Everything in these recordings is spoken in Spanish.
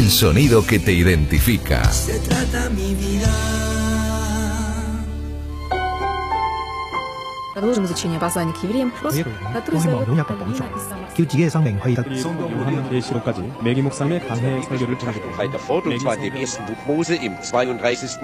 el sonido que te identifica. Se trata mi vida. Продолжим изучение послания к евреям, который 매기 목사님의 강해 설교를 들으시고 Mose im 32.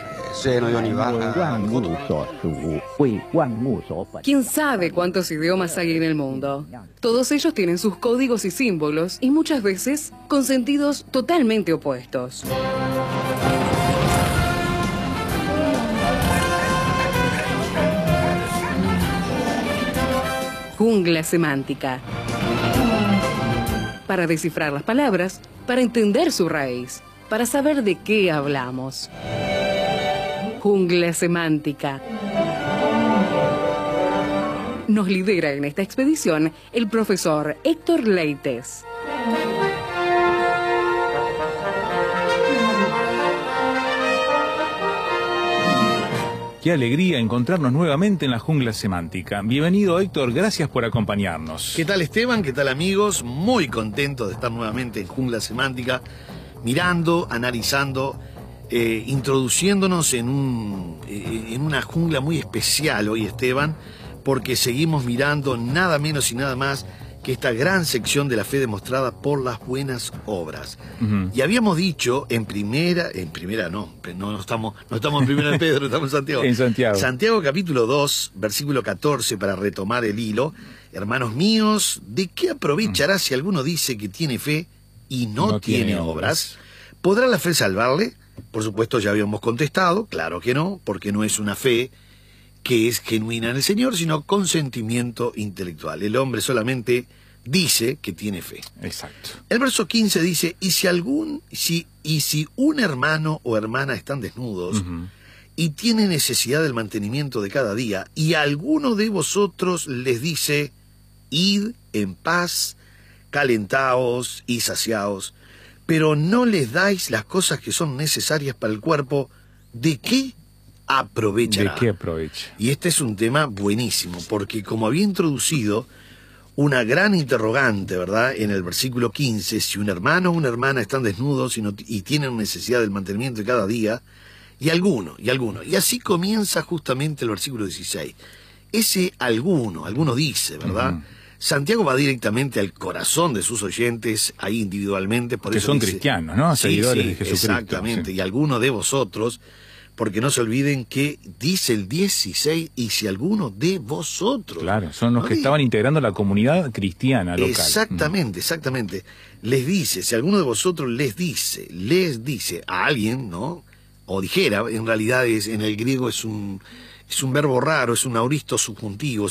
¿Quién sabe cuántos idiomas hay en el mundo? Todos ellos tienen sus códigos y símbolos y muchas veces con sentidos totalmente opuestos. Jungla semántica. Para descifrar las palabras, para entender su raíz, para saber de qué hablamos. Jungla semántica. Nos lidera en esta expedición el profesor Héctor Leites. Qué alegría encontrarnos nuevamente en la jungla semántica. Bienvenido, Héctor, gracias por acompañarnos. ¿Qué tal, Esteban? ¿Qué tal, amigos? Muy contento de estar nuevamente en Jungla Semántica, mirando, analizando, introduciéndonos en una jungla muy especial hoy, Esteban, porque seguimos mirando nada menos y nada más que esta gran sección de la fe demostrada por las buenas obras. Y habíamos dicho no estamos en primera de Pedro, estamos en Santiago. En Santiago. Santiago capítulo 2, versículo 14, para retomar el hilo. Hermanos míos, ¿de qué aprovechará si alguno dice que tiene fe y no tiene obras? ¿Podrá la fe salvarle? Por supuesto, ya habíamos contestado, claro que no, porque no es una fe que es genuina en el Señor, sino consentimiento intelectual. El hombre solamente dice que tiene fe. Exacto. El verso 15 dice, y si un hermano o hermana están desnudos y tiene necesidad del mantenimiento de cada día, y alguno de vosotros les dice, id en paz, calentaos y saciaos, pero no les dais las cosas que son necesarias para el cuerpo, ¿de qué aprovechará? ¿De qué aprovecha? Y este es un tema buenísimo, porque como había introducido una gran interrogante, ¿verdad? En el versículo 15, si un hermano o una hermana están desnudos y tienen necesidad del mantenimiento de cada día, y alguno. Y así comienza justamente el versículo 16. Ese alguno dice, ¿verdad? Santiago va directamente al corazón de sus oyentes, ahí individualmente. Por que eso son dice, cristianos, ¿no? Seguidores de Jesucristo. Exactamente, y alguno de vosotros, porque no se olviden que dice el 16, y si alguno de vosotros. Claro, son los que estaban integrando la comunidad cristiana local. Exactamente. Les dice, si alguno de vosotros les dice a alguien, ¿no? O dijera, en realidad en el griego es un verbo raro, es un auristo subjuntivo.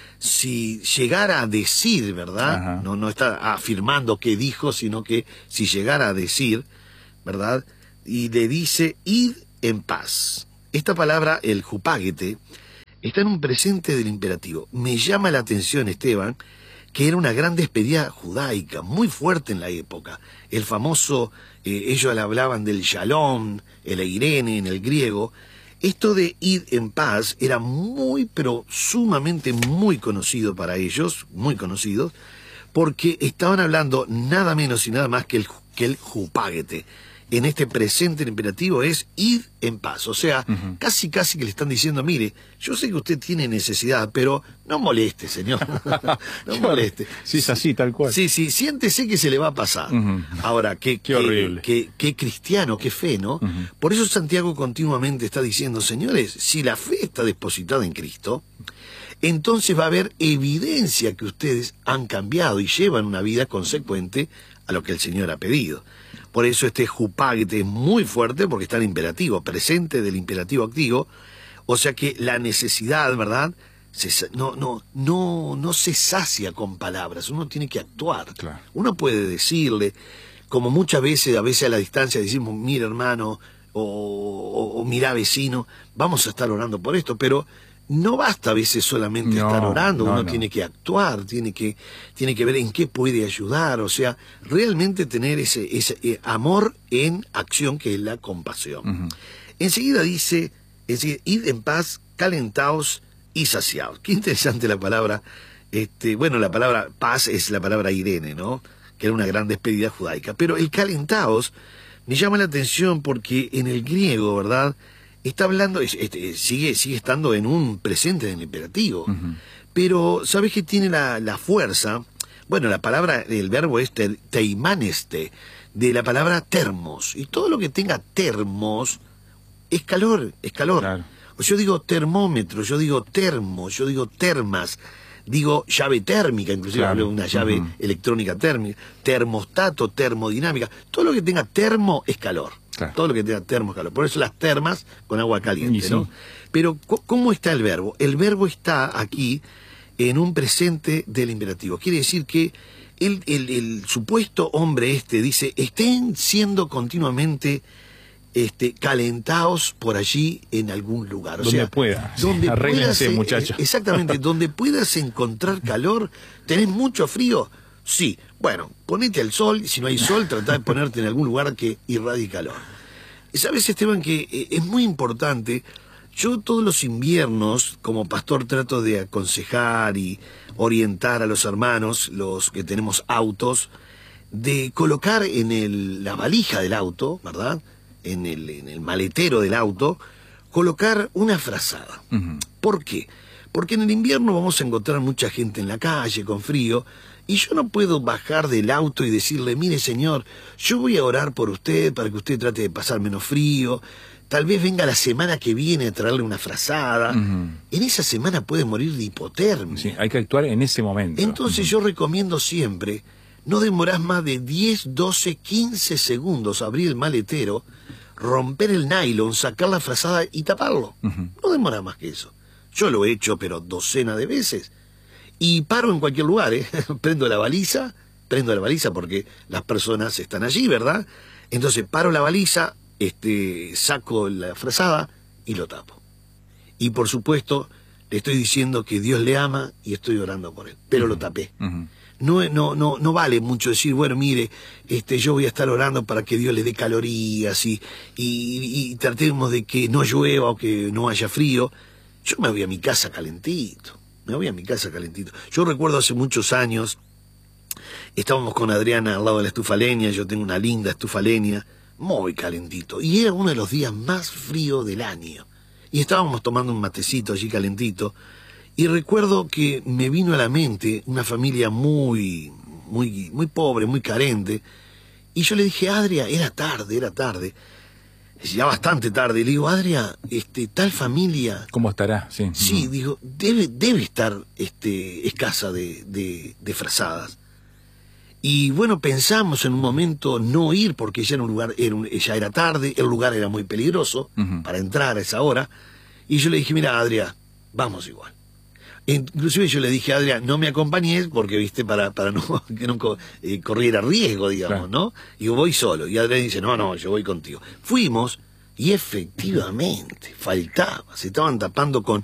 Si llegara a decir, ¿verdad? No está afirmando que dijo, sino que si llegara a decir, ¿verdad? Y le dice, id en paz. Esta palabra, el jupágete, está en un presente del imperativo. Me llama la atención, Esteban, que era una gran despedida judaica, muy fuerte en la época. El famoso, ellos le hablaban del shalom, el eirene en el griego. Esto de id en paz era pero sumamente muy conocido para ellos, muy conocido, porque estaban hablando nada menos y nada más que el jupágete. En este presente imperativo es id en paz. O sea, casi que le están diciendo, mire, yo sé que usted tiene necesidad, pero no moleste, señor. No moleste. Sí, es así, tal cual. Sí, siéntese que se le va a pasar. Ahora, qué horrible. Qué cristiano, qué fe, ¿no? Por eso Santiago continuamente está diciendo, señores, si la fe está depositada en Cristo, entonces va a haber evidencia que ustedes han cambiado y llevan una vida consecuente a lo que el Señor ha pedido. Por eso este jupágete es muy fuerte, porque está en imperativo, presente del imperativo activo. O sea que la necesidad, ¿verdad? No se sacia con palabras, uno tiene que actuar. Claro. Uno puede decirle, como muchas veces, a la distancia decimos, mira hermano, o mira vecino, vamos a estar orando por esto, pero no basta a veces solamente estar orando, uno tiene que actuar, tiene que ver en qué puede ayudar, o sea, realmente tener ese amor en acción, que es la compasión. Enseguida dice, id en paz, calentaos y saciaos. Qué interesante la palabra, la palabra paz es la palabra Irene, ¿no? Que era una gran despedida judaica, pero el calentaos me llama la atención porque en el griego, ¿verdad?, está hablando, sigue estando en un presente del imperativo. Pero, ¿sabes qué tiene la fuerza? Bueno, la palabra, el verbo es teimaneste, de la palabra termos. Y todo lo que tenga termos es calor, es calor. Claro. Yo digo termómetro, yo digo termo, yo digo termas, digo llave térmica, inclusive Claro. hablo de una llave electrónica térmica, termostato, termodinámica. Todo lo que tenga termo es calor. Claro. Todo lo que tenga termo es calor. Por eso las termas con agua caliente, Y sí. ¿no? Pero, ¿cómo está el verbo? El verbo está aquí en un presente del imperativo. Quiere decir que el supuesto hombre dice, estén siendo continuamente calentados por allí en algún lugar. O Donde sea, pueda. Sí, donde arréglense, puedas, muchacho. Exactamente, donde puedas encontrar calor. ¿Tenés mucho frío? Sí. Bueno, ponete al sol, si no hay sol, tratá de ponerte en algún lugar que irradie calor. ¿Sabes, Esteban, que es muy importante? Yo todos los inviernos, como pastor, trato de aconsejar y orientar a los hermanos, los que tenemos autos, de colocar en la valija del auto, ¿verdad?, en el maletero del auto, colocar una frazada. ¿Por qué? Porque en el invierno vamos a encontrar mucha gente en la calle con frío, y yo no puedo bajar del auto y decirle, mire señor, yo voy a orar por usted para que usted trate de pasar menos frío, tal vez venga la semana que viene a traerle una frazada. En esa semana puede morir de hipotermia. Sí, hay que actuar en ese momento. Entonces yo recomiendo siempre, no demorás más de 10, 12, 15 segundos abrir el maletero, romper el nylon, sacar la frazada y taparlo. No demora más que eso. Yo lo he hecho, pero docenas de veces. Y paro en cualquier lugar, prendo la baliza porque las personas están allí, ¿verdad? Entonces paro la baliza, saco la frazada y lo tapo. Y por supuesto, le estoy diciendo que Dios le ama y estoy orando por él, pero lo tapé. No vale mucho decir, bueno, mire, yo voy a estar orando para que Dios le dé calorías y tratemos de que no llueva o que no haya frío. Yo me voy a mi casa calentito. Yo recuerdo hace muchos años, estábamos con Adriana al lado de la estufa leña, yo tengo una linda estufa leña, muy calentito, y era uno de los días más fríos del año. Y estábamos tomando un matecito allí calentito, y recuerdo que me vino a la mente una familia muy pobre, muy carente, y yo le dije, Adria, era tarde, ya bastante tarde, le digo, Adria, tal familia... ¿Cómo estará? Sí. Sí, digo, debe estar escasa de frazadas. Y bueno, pensamos en un momento no ir porque ya ya era tarde, el lugar era muy peligroso para entrar a esa hora. Y yo le dije, mira, Adria, vamos igual. Inclusive yo le dije a Adria, no me acompañes porque, viste, para no, que no corriera riesgo, digamos, claro, ¿no? Y yo voy solo. Y Adria dice, no, yo voy contigo. Fuimos y efectivamente faltaba. Se estaban tapando con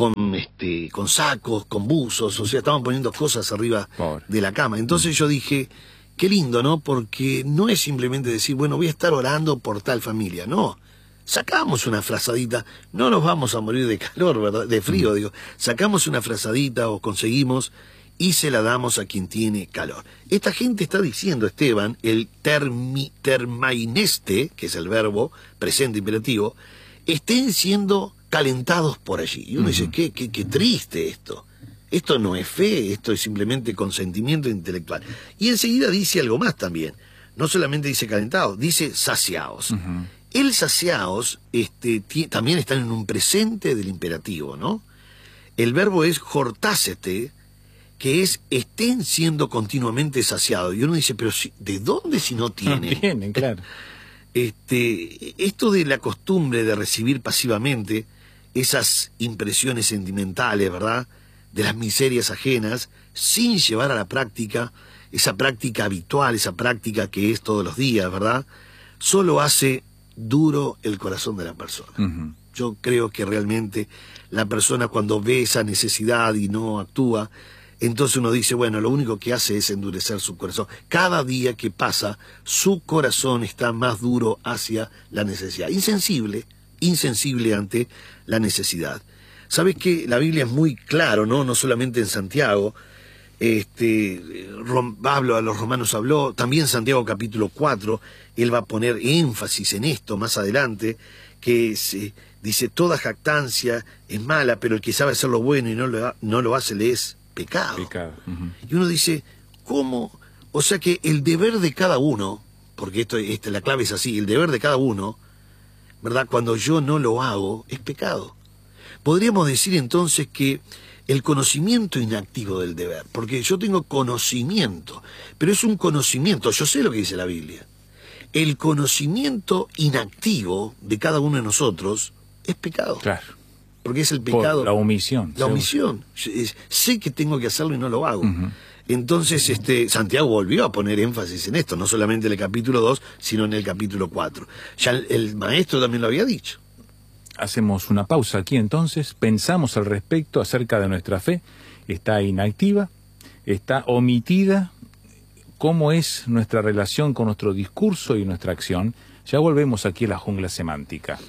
sacos, con buzos, o sea, estaban poniendo cosas arriba de la cama. Entonces yo dije, qué lindo, ¿no? Porque no es simplemente decir, bueno, voy a estar orando por tal familia, no. Sacamos una frazadita, no nos vamos a morir de calor, ¿verdad? De frío, digo. Sacamos una frazadita o conseguimos y se la damos a quien tiene calor. Esta gente está diciendo, Esteban, el termaineste, que es el verbo presente imperativo, estén siendo calentados por allí. Y uno dice, qué triste esto. Esto no es fe, esto es simplemente consentimiento intelectual. Y enseguida dice algo más también. No solamente dice calentados, dice saciados. El saciaos también están en un presente del imperativo, ¿no? El verbo es jortásete, que es estén siendo continuamente saciados. Y uno dice, pero ¿de dónde si no tienen? No tienen, claro. Esto de la costumbre de recibir pasivamente esas impresiones sentimentales, ¿verdad?, de las miserias ajenas, sin llevar a la práctica, esa práctica habitual, esa práctica que es todos los días, ¿verdad?, solo hace duro el corazón de la persona. Yo creo que realmente la persona cuando ve esa necesidad y no actúa, entonces uno dice, bueno, lo único que hace es endurecer su corazón. Cada día que pasa, su corazón está más duro hacia la necesidad. Insensible ante la necesidad. ¿Sabes que la Biblia es muy claro, ¿no? No solamente en Santiago, Pablo a los romanos habló, también Santiago capítulo 4, él va a poner énfasis en esto más adelante, que dice, toda jactancia es mala, pero el que sabe hacer lo bueno y no lo hace le es pecado. Y uno dice, ¿cómo? O sea que el deber de cada uno, porque la clave es así, el deber de cada uno, ¿verdad? Cuando yo no lo hago, es pecado. Podríamos decir entonces que el conocimiento inactivo del deber, porque yo tengo conocimiento, pero es un conocimiento, yo sé lo que dice la Biblia. El conocimiento inactivo de cada uno de nosotros es pecado. Claro. Porque es el pecado. Por la omisión. La omisión. Sé que tengo que hacerlo y no lo hago. Entonces, Santiago volvió a poner énfasis en esto, no solamente en el capítulo 2, sino en el capítulo 4. Ya el maestro también lo había dicho. Hacemos una pausa aquí entonces, pensamos al respecto acerca de nuestra fe. Está inactiva, está omitida. ¿Cómo es nuestra relación con nuestro discurso y nuestra acción? Ya volvemos aquí a la jungla semántica.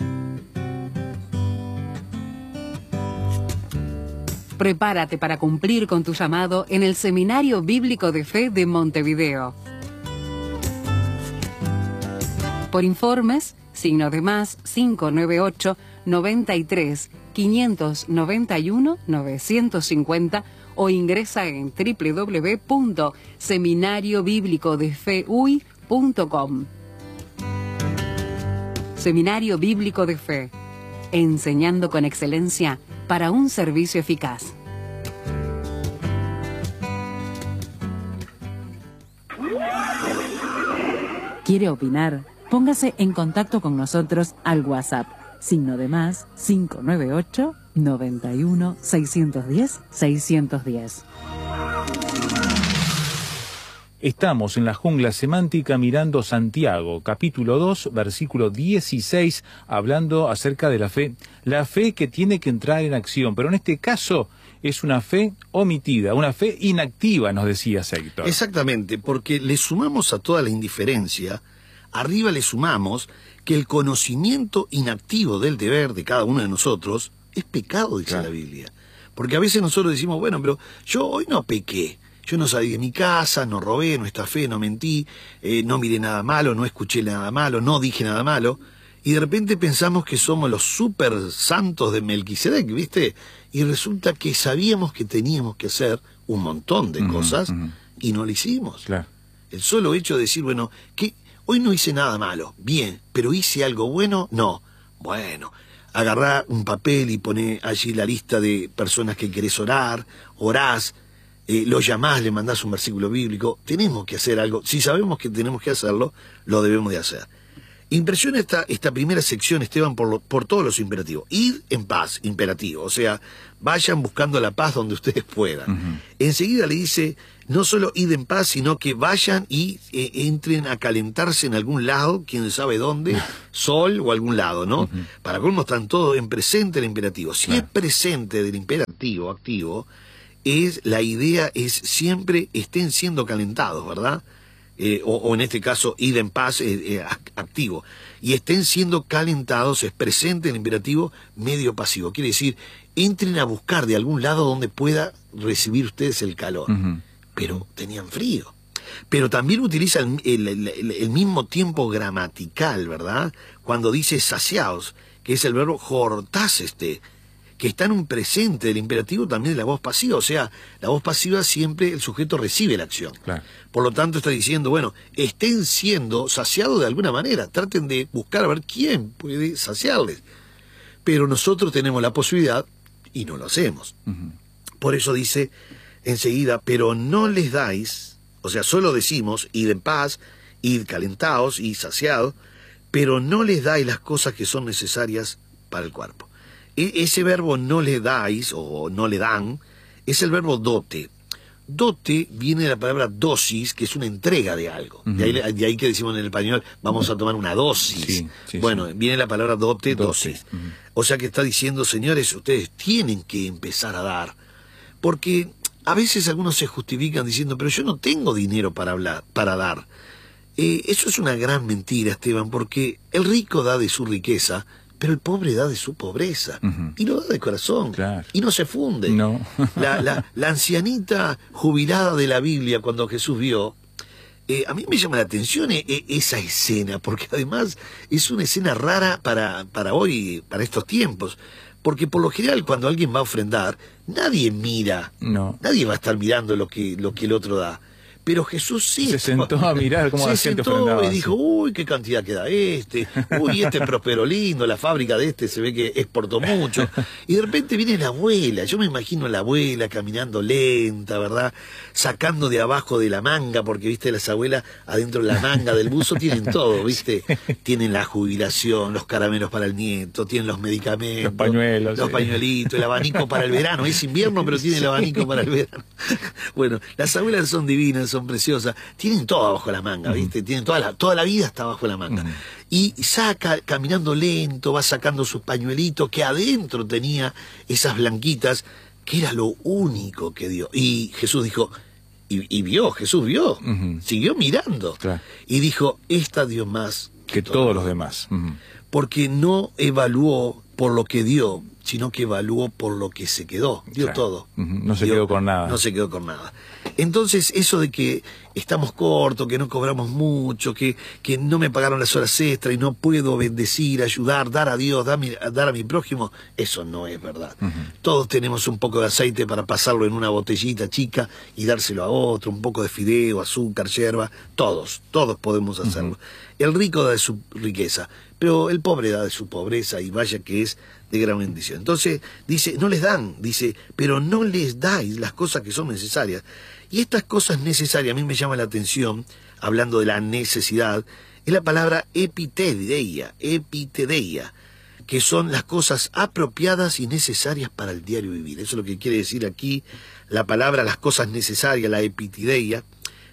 Prepárate para cumplir con tu llamado en el Seminario Bíblico de Fe de Montevideo. Por informes, signo de más 598 93 591 950 o ingresa en www.seminariobiblicodefeuy.com. Seminario Bíblico de Fe, enseñando con excelencia para un servicio eficaz. ¿Quiere opinar? Póngase en contacto con nosotros al WhatsApp, signo de más 598 91 610 610. Estamos en la jungla semántica mirando Santiago, capítulo 2, versículo 16, hablando acerca de la fe. La fe que tiene que entrar en acción, pero en este caso es una fe omitida, una fe inactiva, nos decía Héctor. Exactamente, porque le sumamos a toda la indiferencia, arriba le sumamos que el conocimiento inactivo del deber de cada uno de nosotros es pecado, dice la Biblia. Porque a veces nosotros decimos, bueno, pero yo hoy no pequé. Yo no salí de mi casa, no robé, no estafé, no mentí, no miré nada malo, no escuché nada malo, no dije nada malo. Y de repente pensamos que somos los super santos de Melquisedec, ¿viste? Y resulta que sabíamos que teníamos que hacer un montón de cosas y no lo hicimos. Claro. El solo hecho de decir, bueno, que hoy no hice nada malo, bien, pero hice algo bueno, no. Bueno, agarrá un papel y poné allí la lista de personas que querés orar, orás, lo llamás, le mandás un versículo bíblico. Tenemos que hacer algo. Si sabemos que tenemos que hacerlo, lo debemos de hacer. Impresiona esta primera sección, Esteban, por todos los imperativos. Ir en paz, imperativo. O sea, vayan buscando la paz donde ustedes puedan. Enseguida le dice, no solo ir en paz, sino que vayan y entren a calentarse en algún lado, quién sabe dónde, sol o algún lado, ¿no? Para colmo están todos en presente del imperativo. Si es presente del imperativo activo, la idea es siempre estén siendo calentados, ¿verdad? O en este caso, id en paz, activo. Y estén siendo calentados, es presente el imperativo medio pasivo. Quiere decir, entren a buscar de algún lado donde pueda recibir ustedes el calor. Pero tenían frío. Pero también utiliza el mismo tiempo gramatical, ¿verdad? Cuando dice saciados, que es el verbo jortáseste, que está en un presente del imperativo también de la voz pasiva. O sea, la voz pasiva siempre el sujeto recibe la acción. Claro. Por lo tanto está diciendo, bueno, estén siendo saciados de alguna manera. Traten de buscar a ver quién puede saciarles. Pero nosotros tenemos la posibilidad y no lo hacemos. Por eso dice enseguida, pero no les dais, o sea, solo decimos, id en paz, id calentados y saciados, pero no les dais las cosas que son necesarias para el cuerpo. Ese verbo no le dais o no le dan es el verbo dote. Dote viene de la palabra dosis, que es una entrega de algo. De ahí que decimos en el español, vamos a tomar una dosis. Bueno, viene la palabra dote. Dosis. O sea que está diciendo, señores, ustedes tienen que empezar a dar. Porque a veces algunos se justifican diciendo, pero yo no tengo dinero para dar. Eso es una gran mentira, Esteban, porque el rico da de su riqueza, Pero el pobre da de su pobreza, y lo da de corazón, Claro. y no se funde. No. la ancianita jubilada de la Biblia, cuando Jesús vio, a mí me llama la atención esa escena, porque además es una escena rara para hoy, para estos tiempos. Porque por lo general, cuando alguien va a ofrendar, nadie mira, No. nadie va a estar mirando lo que el otro da. Pero Jesús sí. Se sentó a mirar cómo la gente sentó ofrendaba, y dijo, sí. uy, qué cantidad queda uy, este prosperó lindo, la fábrica de este se ve que exportó mucho. Y de repente viene la abuela, yo me imagino a la abuela caminando lenta, ¿verdad? Sacando de abajo de la manga, porque, viste, las abuelas adentro de la manga del buzo tienen todo, viste. Tienen la jubilación, los caramelos para el nieto, tienen los medicamentos, Los pañuelos, los sí. pañuelitos, el abanico para el verano. Es invierno, pero tiene el abanico para el verano. Bueno, las abuelas son divinas, son preciosas, tienen todo abajo la manga, ¿viste? Tienen toda la vida está abajo la manga. Y saca, caminando lento, va sacando sus pañuelitos, que adentro tenía esas blanquitas, que era lo único que dio. Y Jesús dijo, Jesús vio, siguió mirando. Claro. Y dijo, esta dio más Que todos los demás. porque no evaluó por lo que dio, sino que evaluó por lo que se quedó. Dio Claro. todo. No se Dio- quedó con nada. No se quedó con nada. Entonces, eso de que estamos cortos, que no cobramos mucho, que no me pagaron las horas extras y no puedo bendecir, ayudar, dar a Dios, dar a mi prójimo, eso no es verdad. Todos tenemos un poco de aceite para pasarlo en una botellita chica y dárselo a otro, un poco de fideo, azúcar, yerba, todos podemos hacerlo. El rico da de su riqueza, pero el pobre da de su pobreza, y vaya que es de gran bendición. Entonces dice, no les dan, dice, pero no les dais las cosas que son necesarias. Y estas cosas necesarias, a mí me llama la atención, hablando de la necesidad, es la palabra epitedeia, que son las cosas apropiadas y necesarias para el diario vivir. Eso es lo que quiere decir aquí la palabra, las cosas necesarias, la epitideia,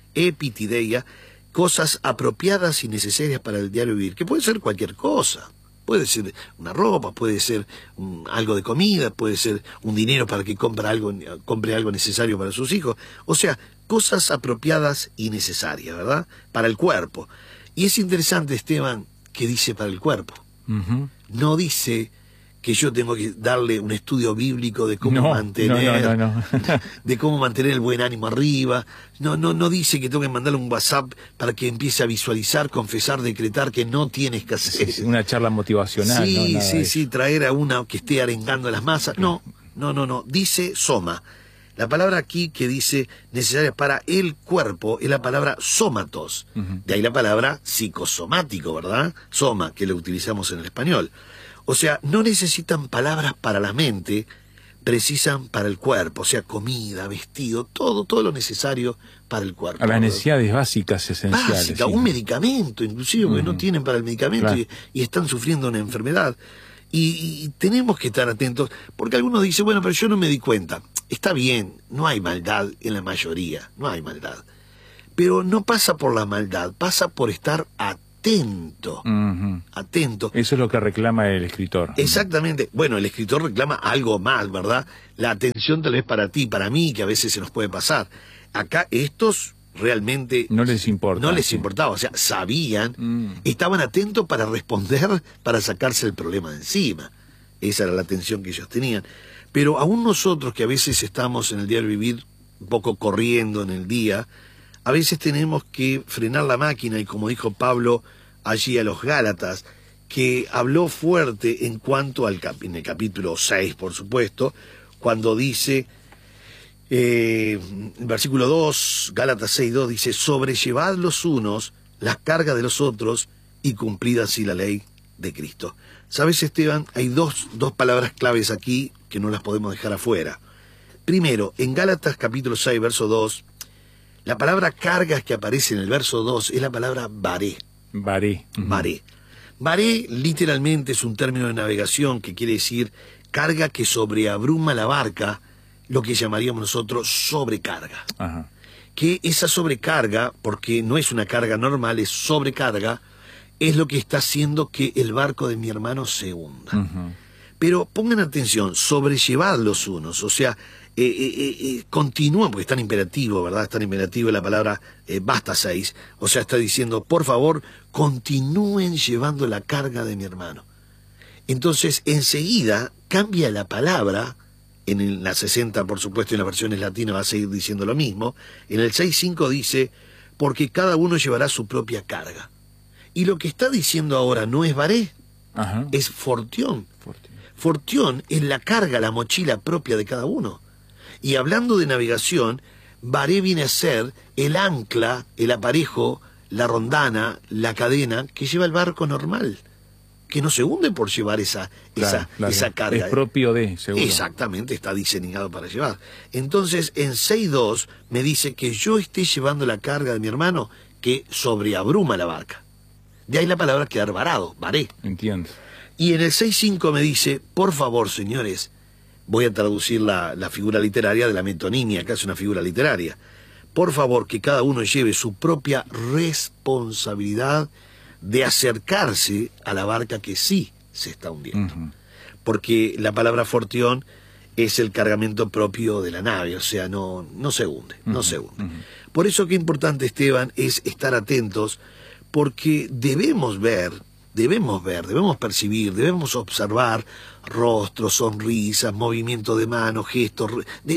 cosas apropiadas y necesarias para el diario vivir, que puede ser cualquier cosa. Puede ser una ropa, puede ser algo de comida, puede ser un dinero para que compre algo necesario para sus hijos. O sea, cosas apropiadas y necesarias, ¿verdad? Para el cuerpo. Y es interesante, Esteban, que dice para el cuerpo. No dice que yo tengo que darle un estudio bíblico de cómo mantener No. de cómo mantener el buen ánimo arriba. No dice que tengo que mandarle un WhatsApp para que empiece a visualizar, confesar, decretar que no tiene escasez. Una charla motivacional. ¿no? Nada de eso. Sí, traer a una que esté arengando las masas. No. Dice soma. La palabra aquí que dice necesaria para el cuerpo es la palabra sómatos. De ahí la palabra psicosomático, ¿verdad? Soma, que lo utilizamos en el español. O sea, no necesitan palabras para la mente, precisan para el cuerpo, o sea, comida, vestido, todo lo necesario para el cuerpo. A las necesidades básicas, esenciales. Básica, sí. un medicamento, inclusive, porque no tienen para el medicamento, Claro. y están sufriendo una enfermedad. Y tenemos que estar atentos, porque algunos dicen, bueno, pero yo no me di cuenta. Está bien, no hay maldad en la mayoría, no hay maldad. Pero no pasa por la maldad, pasa por estar atento. Atento. Eso es lo que reclama el escritor. Exactamente. Bueno, el escritor reclama algo más, ¿verdad? La atención tal vez para ti, para mí, que a veces se nos puede pasar. Acá estos realmente No les importa. no les sí. importaba, o sea, sabían, estaban atentos para responder, para sacarse el problema de encima. Esa era la atención que ellos tenían. Pero aún nosotros, que a veces estamos en el diario vivir un poco corriendo en el día, a veces tenemos que frenar la máquina, y como dijo Pablo allí a los Gálatas, que habló fuerte en cuanto en el capítulo 6, por supuesto, cuando dice, versículo 2, Gálatas 6:2, dice, sobrellevad los unos las cargas de los otros y cumplid así la ley de Cristo. ¿Sabes, Esteban? Hay dos palabras claves aquí que no las podemos dejar afuera. Primero, en Gálatas capítulo 6, verso 2, la palabra cargas que aparece en el verso 2 es la palabra varé. Varé. Varé. Varé literalmente es un término de navegación que quiere decir carga que sobreabruma la barca, lo que llamaríamos nosotros sobrecarga. Ajá. Que esa sobrecarga, porque no es una carga normal, es sobrecarga, es lo que está haciendo que el barco de mi hermano se hunda. Pero pongan atención, sobrellevad los unos, o sea, continúan, porque está en imperativo, ¿verdad? Está en imperativo la palabra basta 6, o sea, está diciendo, por favor, continúen llevando la carga de mi hermano. Entonces, enseguida cambia la palabra. En la 60, por supuesto, en las versiones latinas va a seguir diciendo lo mismo. En el 6.5 dice, porque cada uno llevará su propia carga. Y lo que está diciendo ahora no es varé, es fortión. Fortión es la carga, la mochila propia de cada uno. Y hablando de navegación, varé viene a ser el ancla, el aparejo, la rondana, la cadena que lleva el barco normal, que no se hunde por llevar esa carga. Es propio de, seguro. Exactamente, está diseñado para llevar. Entonces, en 6.2 me dice que yo esté llevando la carga de mi hermano que sobreabruma la barca. De ahí la palabra quedar varado, varé. Entiendo. Y en el 6.5 me dice, por favor, señores, voy a traducir la figura literaria de la metonimia, acá es una figura literaria. Por favor, que cada uno lleve su propia responsabilidad de acercarse a la barca que sí se está hundiendo. Porque la palabra fortión es el cargamento propio de la nave, o sea, no se hunde, no se hunde. Por eso que importante, Esteban, es estar atentos, porque debemos ver, debemos percibir, debemos observar rostros, sonrisas, movimientos de mano, gestos,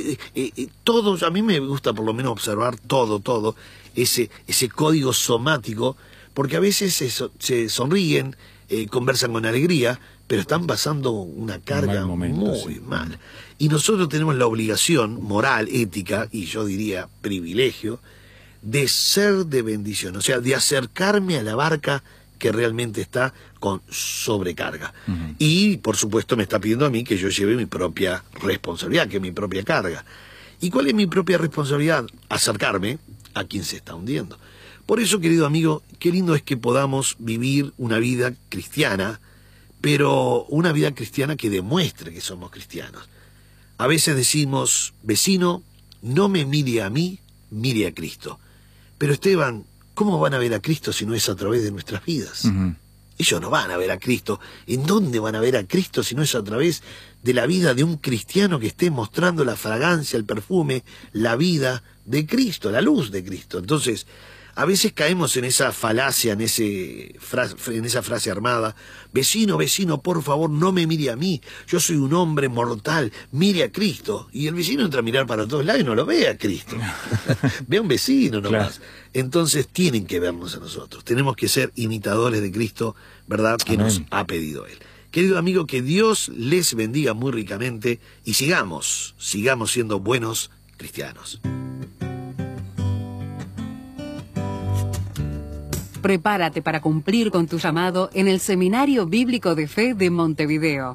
todos. A mí me gusta por lo menos observar todo, ese código somático, porque a veces se sonríen, conversan con alegría, pero están pasando una carga muy mal. Y nosotros tenemos la obligación moral, ética, y yo diría privilegio, de ser de bendición, o sea, de acercarme a la barca que realmente está con sobrecarga. Y, por supuesto, me está pidiendo a mí que yo lleve mi propia responsabilidad, que es mi propia carga. ¿Y cuál es mi propia responsabilidad? Acercarme a quien se está hundiendo. Por eso, querido amigo, qué lindo es que podamos vivir una vida cristiana, pero una vida cristiana que demuestre que somos cristianos. A veces decimos, vecino, no me mire a mí, mire a Cristo. Pero Esteban, ¿cómo van a ver a Cristo si no es a través de nuestras vidas? Ellos no van a ver a Cristo. ¿En dónde van a ver a Cristo si no es a través de la vida de un cristiano que esté mostrando la fragancia, el perfume, la vida de Cristo, la luz de Cristo? Entonces, a veces caemos en esa falacia, en esa frase armada, vecino, por favor, no me mire a mí, yo soy un hombre mortal, mire a Cristo. Y el vecino entra a mirar para todos lados y no lo ve a Cristo. Ve a un vecino nomás. Claro. Entonces tienen que vernos a nosotros, tenemos que ser imitadores de Cristo, ¿verdad? Que Amén. Nos ha pedido Él. Querido amigo, que Dios les bendiga muy ricamente y sigamos siendo buenos cristianos. Prepárate para cumplir con tu llamado en el Seminario Bíblico de Fe de Montevideo.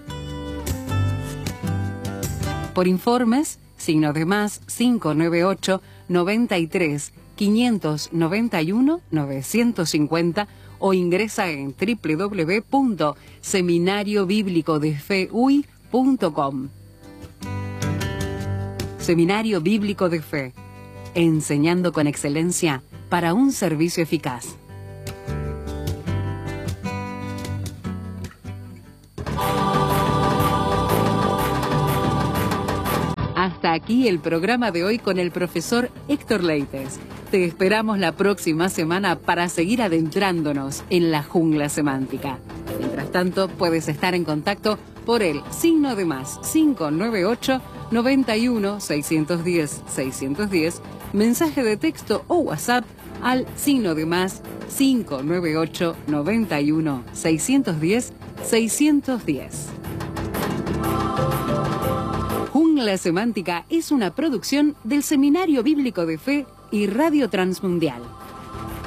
Por informes, +, 598 93 591 950 o ingresa en www.seminariobiblicodefeuy.com. Seminario Bíblico de Fe, enseñando con excelencia para un servicio eficaz. Hasta aquí el programa de hoy con el profesor Héctor Leites. Te esperamos la próxima semana para seguir adentrándonos en la jungla semántica. Mientras tanto, puedes estar en contacto por el +, 598 91 610 610, mensaje de texto o WhatsApp al +, 598 91 610 610. Jungla Semántica es una producción del Seminario Bíblico de Fe y Radio Transmundial.